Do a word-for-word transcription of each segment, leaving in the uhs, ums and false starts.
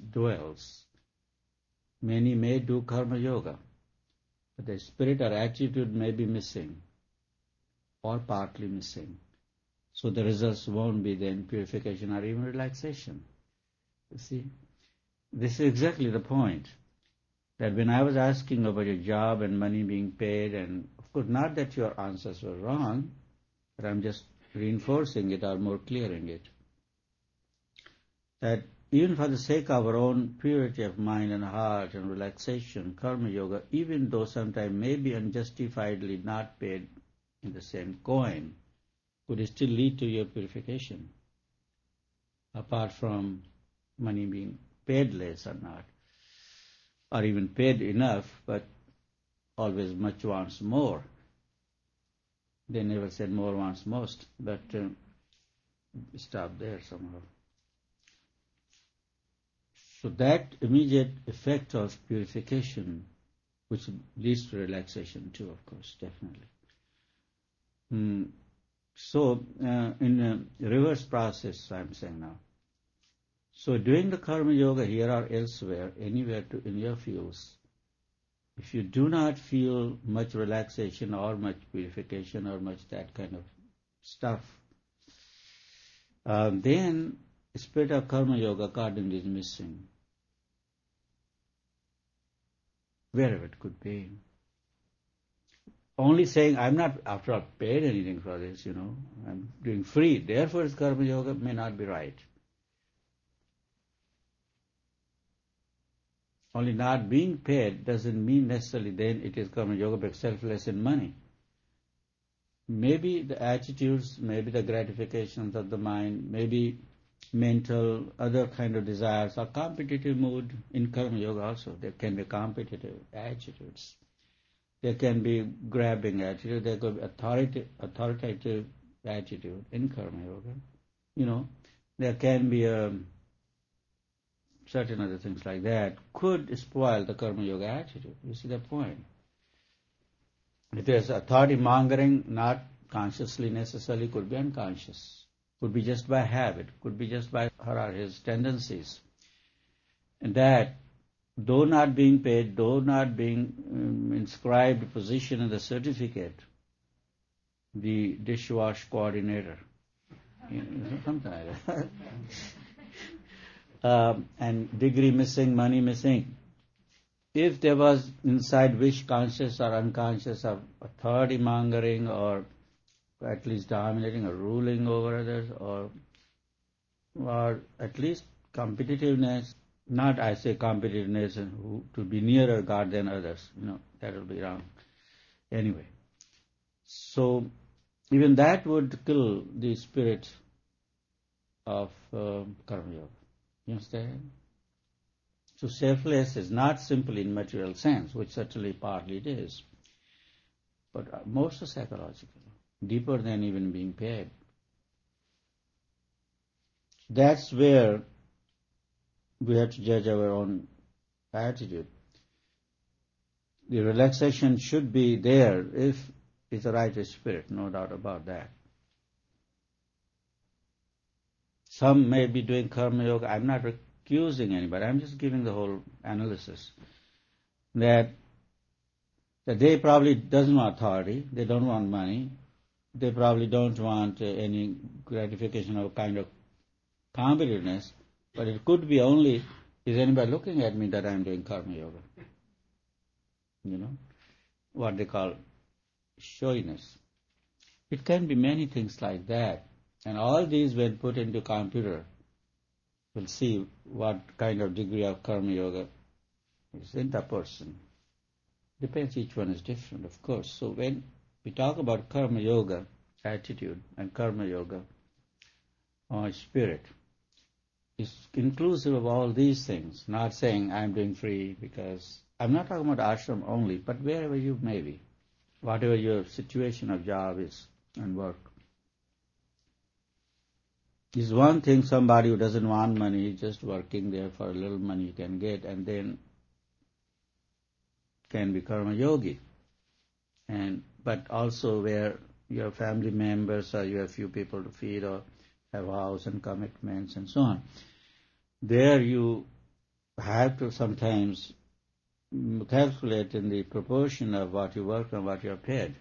dwells. Many may do karma yoga, but the spirit or attitude may be missing or partly missing. So the results won't be then purification or even relaxation. You see, this is exactly the point. That when I was asking about your job and money being paid, and of course not that your answers were wrong, but I'm just reinforcing it or more clearing it. That even for the sake of our own purity of mind and heart and relaxation, karma yoga, even though sometimes may be unjustifiedly not paid in the same coin, could still lead to your purification, apart from money being paid less or not, or even paid enough, but always much wants more. They never said more wants most, but uh, stop there somehow. So that immediate effect of purification, which leads to relaxation too, of course, definitely. Mm. So, uh, in a reverse process, I'm saying now. So, doing the karma yoga here or elsewhere, anywhere to, in your fields, if you do not feel much relaxation or much purification or much that kind of stuff, uh, then spirit of karma yoga accordingly is missing. Wherever it could be. Only saying, I'm not, after all, paid anything for this, you know, I'm doing free, therefore it's karma yoga, may not be right. Only not being paid doesn't mean necessarily then it is karma yoga, but selfless in money. Maybe the attitudes, maybe the gratifications of the mind, maybe mental, other kind of desires or competitive mood in karma yoga also. There can be competitive attitudes. There can be grabbing attitude, there could be authoritative, authoritative attitude in karma yoga. You know, there can be a, certain other things like that could spoil the karma yoga attitude. You see the point? If there's authority mongering, not consciously necessarily, could be unconscious, could be just by habit, could be just by her or his tendencies. And that, though not being paid, though not being um, inscribed position in the certificate, the dishwash coordinator, you know, something like that, um, and degree missing, money missing. If there was inside wish conscious or unconscious of authority mongering or at least dominating or ruling over others, or or at least competitiveness, not I say competitiveness to be nearer God than others, you know, that will be wrong. Anyway, so even that would kill the spirit of uh, karma yoga. You understand? So selfless is not simply in material sense, which certainly partly it is, but most are psychological, deeper than even being paid. That's where we have to judge our own attitude. The relaxation should be there if it's the right spirit, no doubt about that. Some may be doing karma yoga. I'm not accusing anybody. I'm just giving the whole analysis. That, that they probably doesn't want authority. They don't want money. They probably don't want uh, any gratification of kind of competitiveness. But it could be only, is anybody looking at me that I'm doing karma yoga? You know, what they call showiness. It can be many things like that. And all these, when put into computer, we'll see what kind of degree of karma yoga is in the person. Depends, each one is different, of course. So when we talk about karma yoga attitude and karma yoga or spirit, it's inclusive of all these things, not saying I'm doing free because, I'm not talking about ashram only, but wherever you may be, whatever your situation of job is and work. It's one thing somebody who doesn't want money, just working there for a little money you can get, and then can be karma yogi. And but also where you have family members or you have few people to feed or have house and commitments and so on. There you have to sometimes calculate in the proportion of what you work and what you are paid.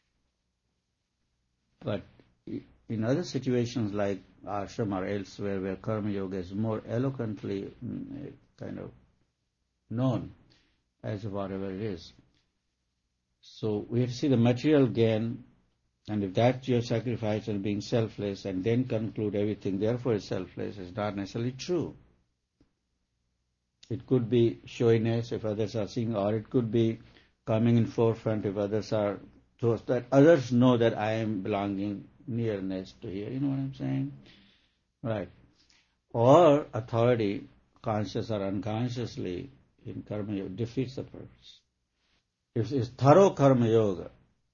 But in other situations like ashram or elsewhere where karma yoga is more eloquently kind of known as whatever it is. So we have to see the material gain, and if that's your sacrifice and being selfless, and then conclude everything therefore is selfless, is not necessarily true. It could be showiness if others are seeing, or it could be coming in forefront if others are, so that others know that I am belonging nearness to here. You know what I'm saying? Right. Or authority, conscious or unconsciously, in karma yoga, defeats the purpose. If it's thorough karma yoga,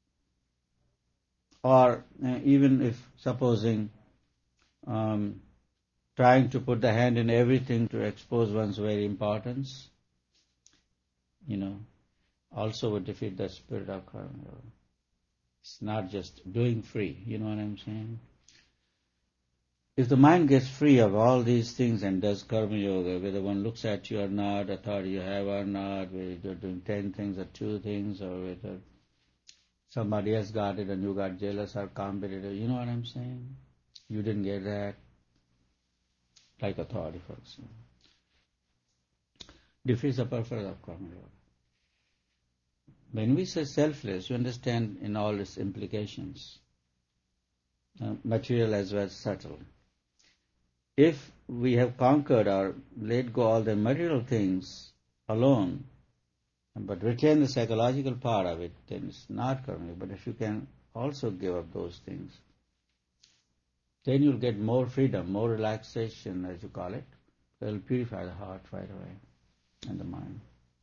or uh, even if supposing um, trying to put the hand in everything to expose one's very importance, you know, also would defeat the spirit of karma yoga. It's not just doing free, you know what I'm saying? If the mind gets free of all these things and does karma yoga, whether one looks at you or not, authority you have or not, whether you're doing ten things or two things, or whether somebody else got it and you got jealous or competitive, you know what I'm saying? You didn't get that, like authority, for example. Defeats the purpose of karma yoga. When we say selfless, you understand in all its implications, uh, material as well as subtle. If we have conquered or let go all the material things alone, but retain the psychological part of it, then it's not karma. But if you can also give up those things, then you'll get more freedom, more relaxation, as you call it. It will purify the heart right away and the mind.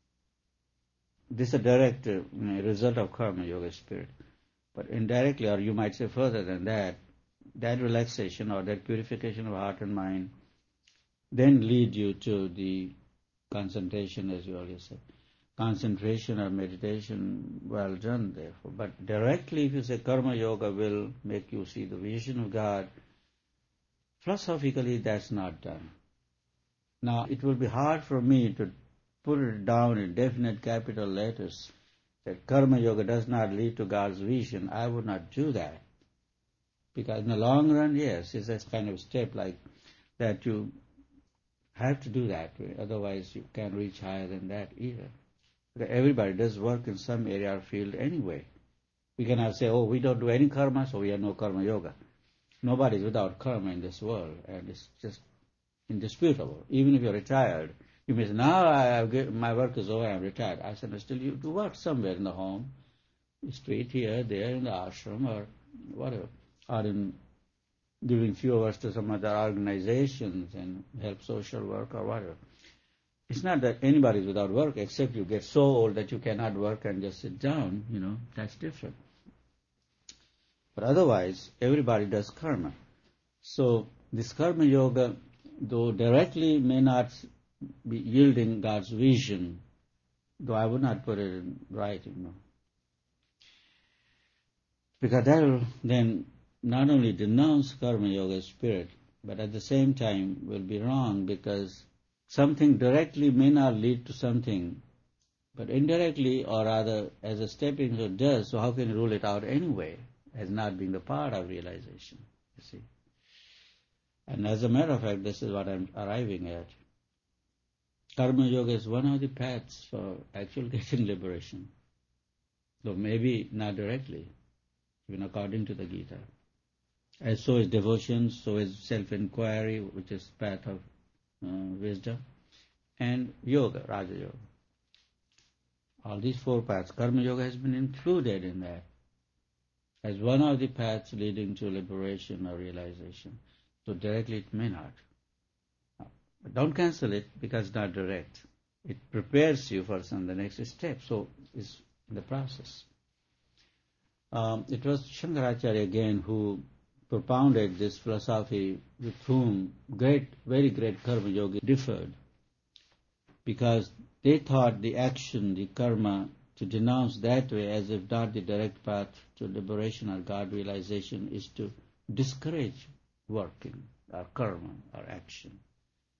This is a direct uh, result of karma yoga spirit. But indirectly, or you might say further than that, that relaxation or that purification of heart and mind then lead you to the concentration, as you always say. Concentration or meditation, well done, therefore. But directly, if you say karma yoga will make you see the vision of God, philosophically that's not done. Now, it will be hard for me to put it down in definite capital letters that karma yoga does not lead to God's vision. I would not do that. Because in the long run, yes, it's a kind of step like that you have to do that. Otherwise, you can't reach higher than that either. Because everybody does work in some area or field anyway. We cannot say, oh, we don't do any karma, so we have no karma yoga. Nobody is without karma in this world, and it's just indisputable. Even if you're retired, you may say, now I have, my work is over, I'm retired. I said, no, still you do work somewhere in the home, street here, there, in the ashram, or whatever. Or in giving few hours to some other organizations and help social work or whatever. It's not that anybody is without work, except you get so old that you cannot work and just sit down, you know, that's different. But otherwise, everybody does karma. So this karma yoga, though directly may not be yielding God's vision, though I would not put it in writing, no. Because that will then not only denounce karma yoga spirit, but at the same time will be wrong, because something directly may not lead to something, but indirectly, or rather as a stepping stone does, so how can you rule it out anyway, as not being the part of realization, you see. And as a matter of fact, this is what I'm arriving at. Karma yoga is one of the paths for actual getting liberation, though maybe not directly, even according to the Gita. As so is devotion, so is self-inquiry, which is path of uh, wisdom, and yoga, Raja Yoga. All these four paths, karma yoga has been included in that as one of the paths leading to liberation or realization. So directly it may not. But don't cancel it because it's not direct. It prepares you for some the next step. So it's in the process. Um, it was Shankaracharya again who propounded this philosophy, with whom great, very great karma yogi differed, because they thought the action, the karma, to denounce that way as if not the direct path to liberation or God realization is to discourage working or karma or action.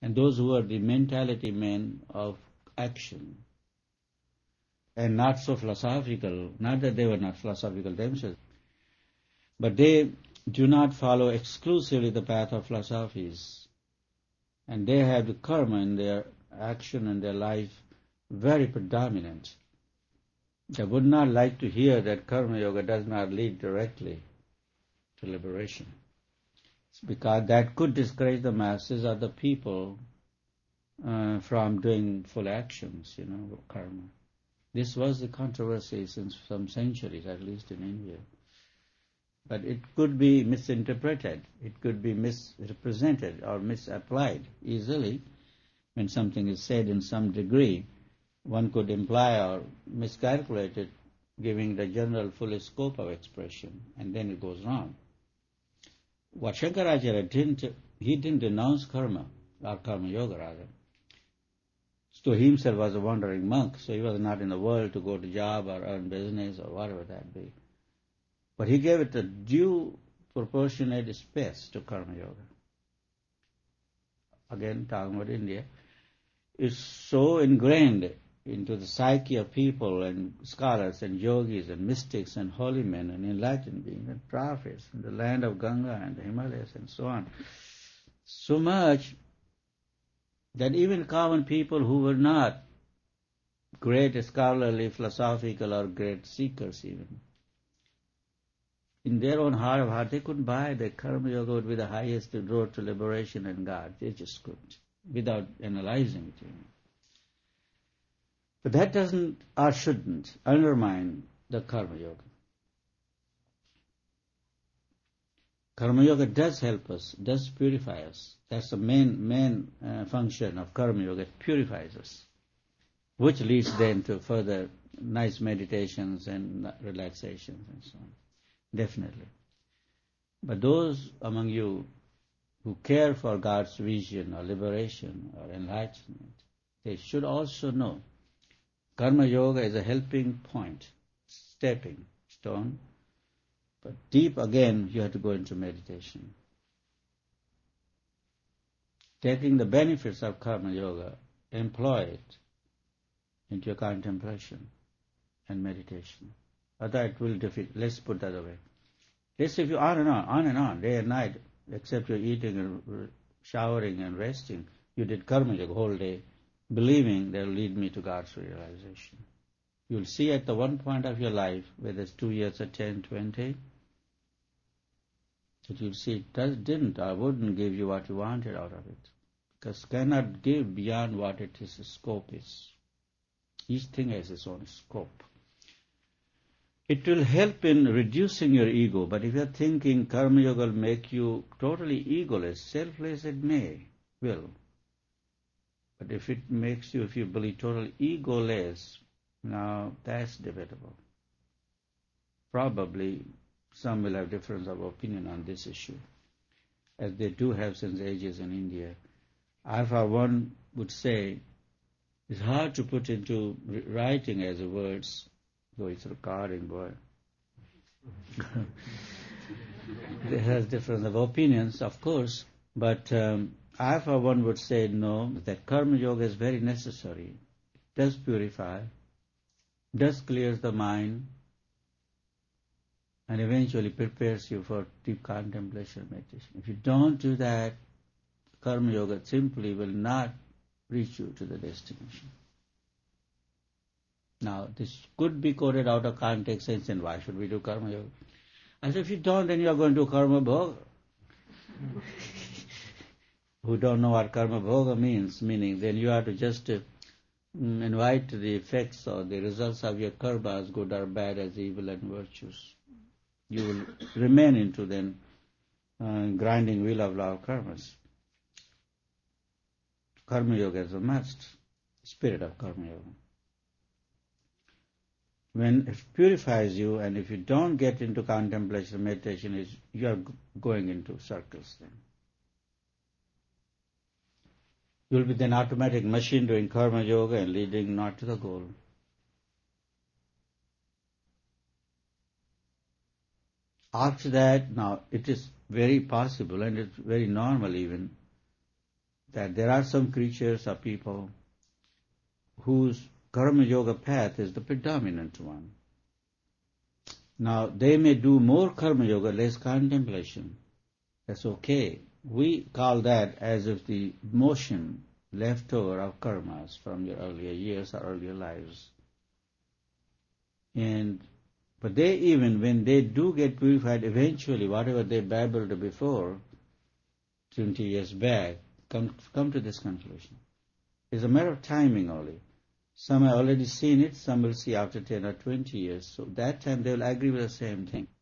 And those who are the mentality men of action and not so philosophical, not that they were not philosophical themselves, but they do not follow exclusively the path of philosophies. And they have the karma in their action and their life very predominant. They would not like to hear that karma yoga does not lead directly to liberation. It's because that could discourage the masses or the people uh, from doing full actions, you know, karma. This was the controversy since some centuries, at least in India. But it could be misinterpreted, it could be misrepresented or misapplied easily. When something is said in some degree, one could imply or miscalculate it, giving the general full scope of expression, and then it goes wrong. What Shankaracharya didn't, he didn't denounce karma, or karma yoga rather. So he himself was a wandering monk, so he was not in the world to go to job or earn business or whatever that be. But he gave it a due proportionate space to karma yoga. Again, talking about India, it's so ingrained into the psyche of people and scholars and yogis and mystics and holy men and enlightened beings and prophets in the land of Ganga and the Himalayas and so on. So much that even common people who were not great scholarly, philosophical or great seekers even, in their own heart of heart, they couldn't buy that karma yoga would be the highest road to liberation and God. They just couldn't, without analyzing it. You know. But that doesn't or shouldn't undermine the karma yoga. Karma yoga does help us, does purify us. That's the main main uh, function of karma yoga. It purifies us, which leads then to further nice meditations and relaxations and so on. Definitely. But those among you who care for God's vision or liberation or enlightenment, they should also know karma yoga is a helping point, stepping stone. But deep again, you have to go into meditation. Taking the benefits of karma yoga, employ it into your contemplation and meditation. Otherwise it will defeat. Let's put that away. Let's if you on and on, on and on, day and night, except you're eating and showering and resting, you did karma yoga whole day, believing that will lead me to God's realization. You'll see at the one point of your life, whether it's two years or ten, twenty, that you'll see it does, didn't or wouldn't give you what you wanted out of it. Because cannot give beyond what its scope is. Each thing has its own scope. It will help in reducing your ego, but if you're thinking karma yoga will make you totally egoless, selfless, it may, will. But if it makes you, if you believe totally egoless, now that's debatable. Probably some will have difference of opinion on this issue, as they do have since ages in India. I, for one, would say it's hard to put into writing as words, though it's recording, boy. There has difference of opinions, of course, but um, I, for one, would say no, that karma yoga is very necessary. It does purify, does clears the mind, and eventually prepares you for deep contemplation meditation. If you don't do that, karma yoga simply will not reach you to the destination. Now, this could be quoted out of context and said, why should we do karma yoga? I said, if you don't, then you are going to do karma bhoga. Who don't know what karma bhoga means, meaning then you have to just uh, invite the effects or the results of your karma, as good or bad, as evil and virtues. You will remain into then uh, grinding wheel of law of karmas. Karma yoga is a must, spirit of karma yoga. When it purifies you, and if you don't get into contemplation, meditation, is you are going into circles then. You will be then automatic machine doing karma yoga and leading not to the goal. After that, now it is very possible and it's very normal even that there are some creatures or people whose karma yoga path is the predominant one. Now, they may do more karma yoga, less contemplation. That's okay. We call that as if the motion left over of karmas from your earlier years or earlier lives. And but they even, when they do get purified, eventually, whatever they babbled before, twenty years back, come come to this conclusion. It's a matter of timing only. Some have already seen it, some will see after ten or twenty years. So that time they will agree with the same thing.